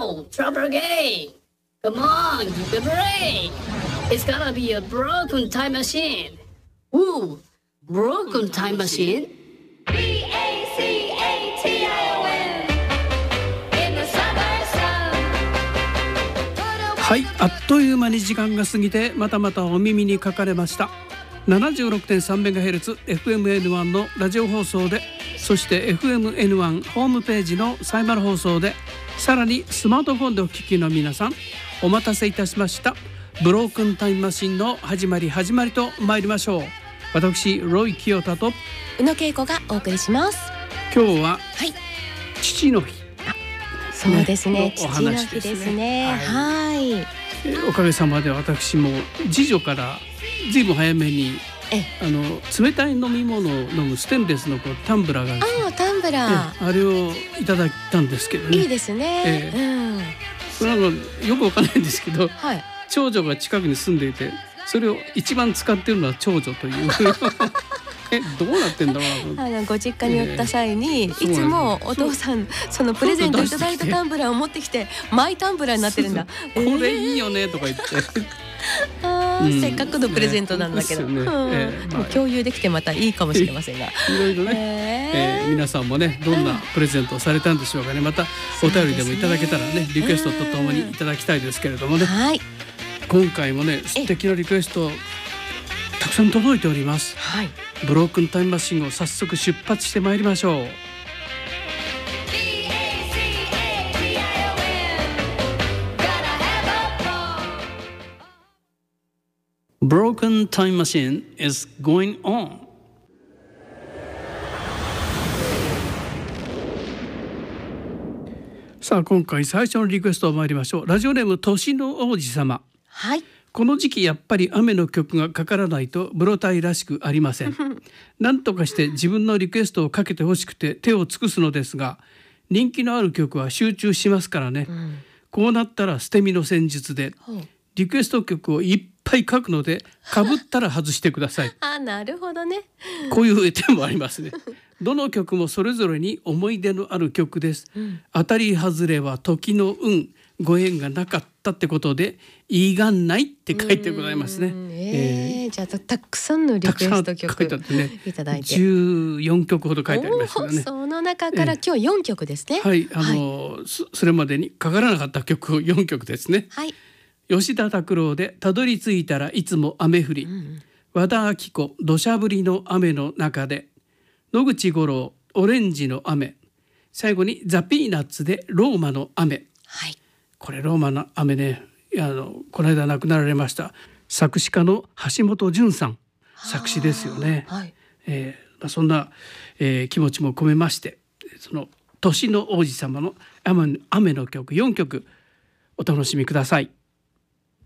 Yo, trouble game. Come on, give it a break. It's gonna be a broken time machine. Ooh, broken time machine? B-A-C-A-T-I-O-N In the summer sun. はい、あっという間に時間が過ぎてまたまたお耳にかかれました。 76.3MHz FMN1 のラジオ放送で、そして FMN1 ホームページのサイマル放送で、さらにスマートフォンでお聞きの皆さん、お待たせいたしました。ブロークンタイムマシンの始まりと参りましょう。私ロイ清田と宇野恵子がお送りします。 今日は、 はい、 父の日、 そうですね、 お父の話日ですね。はい、 おかげさまで私も次女からずいぶん早めに冷たい飲み物を飲むステンレスのタンブラーがあるんですよ。 タンブラー、 あれをいただいたんですけどね。 いいですね。 それなんかよくわかんないんですけど、 はい、 長女が近くに住んでいて、それを一番使っているのは長女というどうなってんだろうな。 ご実家に寄った際に、いつもお父さんそのプレゼントいただいたタンブラーを持ってきて、マイタンブラーになってるんだ。 これいいよねとか言ってせっかくのプレゼントなんだけど、共有できてまたいいかもしれませんが、 いろいろね、皆さんもね、どんなプレゼントをされたんでしょうかね。またお便りでもいただけたらね、リクエストとともにいただきたいですけれどもね、 はい、今回もね、素敵なリクエストたくさん届いております。はい、ブロークンタイムマシンを早速出発してまいりましょう。Broken time machine is going on. さあ、今回最初のリクエストを参りましょう。ラジオネーム年の王子様。 はい、 この時期やっぱり雨の曲がかからないとブロタイらしくありません。なんとかして自分のリクエストをかけてほしくて手を尽くすのですが、人気のある曲は集中しますからね。こうなったら捨て身の戦術でリクエスト曲をいっぱい書くので、かぶったら外してください。 なるほどね。 こういう手もありますね。どの曲もそれぞれに思い出のある曲です。当たり外れは時の運、ご縁がなかったってことで言いがんないって書いてございますね。 じゃあたくさんのリクエスト曲いただいて、 14曲ほど書いてありますよね。 その中から今日4曲ですね。 はい、それまでにかからなかった曲を4曲ですね。 はい、 吉田拓郎でたどり着いたらいつも雨降り、和田アキ子土砂降りの雨の中で、野口五郎オレンジの雨、最後にザ・ピーナッツでローマの雨。 はい、これローマの雨ね、この間亡くなられました作詞家の橋本淳さん作詞ですよね。はい、そんな、気持ちも込めまして、その年の王子様の雨の曲4曲お楽しみください。